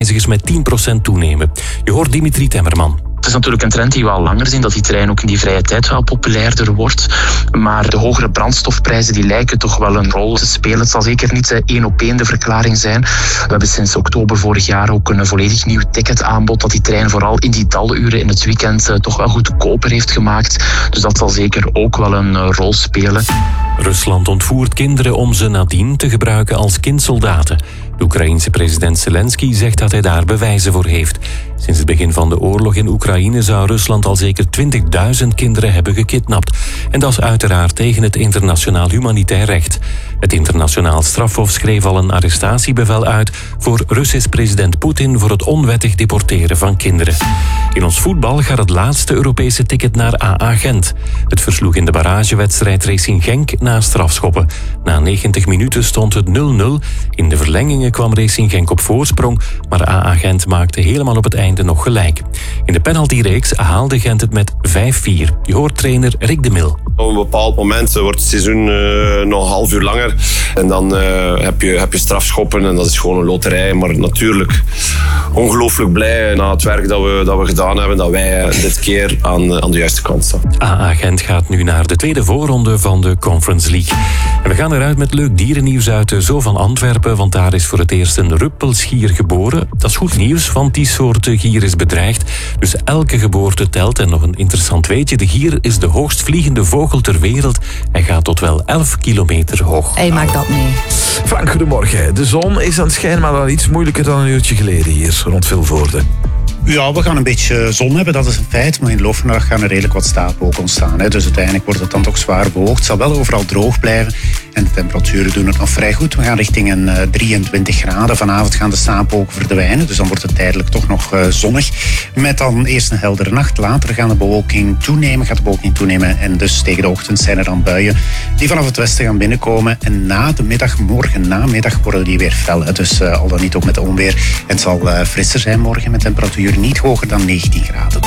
reizigers met 10% toenemen. Je hoort Dimitri Temmerman. Het is natuurlijk een trend die we al langer zien, dat die trein ook in die vrije tijd wel populairder wordt. Maar de hogere brandstofprijzen die lijken toch wel een rol te spelen. Het zal zeker niet 1 op 1 de verklaring zijn. We hebben sinds oktober vorig jaar ook een volledig nieuw ticketaanbod dat die trein vooral in die daluren in het weekend toch wel goedkoper heeft gemaakt. Dus dat zal zeker ook wel een rol spelen. Rusland ontvoert kinderen om ze nadien te gebruiken als kindsoldaten. De Oekraïense president Zelensky zegt dat hij daar bewijzen voor heeft. Sinds het begin van de oorlog in Oekraïne zou Rusland al zeker 20.000 kinderen hebben gekidnapt. En dat is uiteraard tegen het internationaal humanitair recht. Het internationaal strafhof schreef al een arrestatiebevel uit voor Russisch president Poetin voor het onwettig deporteren van kinderen. In ons voetbal gaat het laatste Europese ticket naar AA Gent. Het versloeg in de barragewedstrijd Racing Genk na strafschoppen. Na 90 minuten stond het 0-0. In de verlengingen kwam Racing Genk op voorsprong, maar AA Gent maakte helemaal op het einde nog gelijk. In de penaltyreeks haalde Gent het met 5-4. Je hoort trainer Rick de Mil. Op een bepaald moment wordt het seizoen nog een half uur langer. En dan heb je strafschoppen en dat is gewoon een loterij. Maar natuurlijk ongelooflijk blij na het werk dat we gedaan hebben, dat wij dit keer aan de juiste kant staan. AA Gent gaat nu naar de tweede voorronde van de Conference League. En we gaan eruit met leuk dierennieuws uit de Zoo van Antwerpen, want daar is voor het eerst een ruppelsgier geboren. Dat is goed nieuws, want die soort gier is bedreigd. Dus elke geboorte telt. En nog een interessant weetje, de gier is de hoogst vogel ter wereld. Hij gaat tot wel 11 kilometer hoog. Hij maakt dat mee. Frank, goedemorgen. De zon is aan het schijnen, maar wel iets moeilijker dan een uurtje geleden hier rond Vilvoorde. Ja, we gaan een beetje zon hebben, dat is een feit. Maar in de loop van de dag gaan er redelijk wat stapelwolken ontstaan. Dus uiteindelijk wordt het dan toch zwaar bewolkt. Het zal wel overal droog blijven. En de temperaturen doen het nog vrij goed. We gaan richting een 23 graden. Vanavond gaan de stapelwolken verdwijnen. Dus dan wordt het tijdelijk toch nog zonnig. Met dan eerst een heldere nacht. Later gaat de bewolking toenemen. En dus tegen de ochtend zijn er dan buien die vanaf het westen gaan binnenkomen. En na de middag, morgen namiddag, worden die weer fel. Dus al dan niet ook met onweer. Het zal frisser zijn morgen met temperaturen niet hoger dan 19 graden.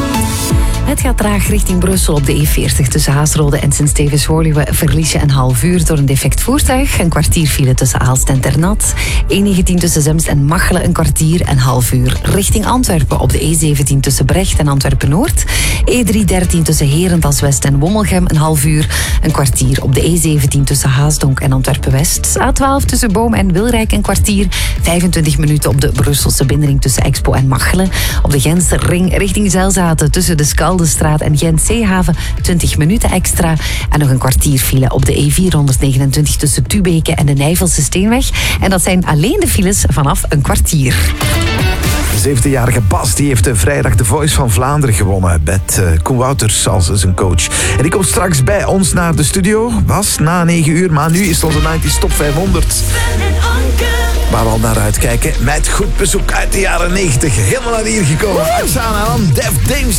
Het gaat traag richting Brussel op de E40 tussen Haasrode en Sint-Stevens-Woluwe. Verlies je een half uur door een defect voertuig. Een kwartier file tussen Aalst en Ternat. E19 tussen Zemst en Machelen een kwartier en half uur. Richting Antwerpen op de E17 tussen Brecht en Antwerpen-Noord. E313 tussen Herentals-West en Wommelgem een half uur. Een kwartier op de E17 tussen Haasdonk en Antwerpen-West. A12 tussen Boom en Wilrijk een kwartier. 25 minuten op de Brusselse binnenring tussen Expo en Machelen. Op de Gentse ring richting Zelzaten tussen de Skaldenstraat en Gent-Zeehaven 20 minuten extra. En nog een kwartier file op de E429 tussen Tubeke en de Nijvelse Steenweg. En dat zijn alleen de files vanaf een kwartier. De 17-jarige Bas die heeft vrijdag de Voice van Vlaanderen gewonnen. Met Koen Wouters als zijn coach. En die komt straks bij ons naar de studio. Bas, na 9 uur. Maar nu is het onze 90's Top 500. Waar we al naar uitkijken. Met goed bezoek uit de jaren 90. Helemaal naar hier gekomen. Axana en Def Dames.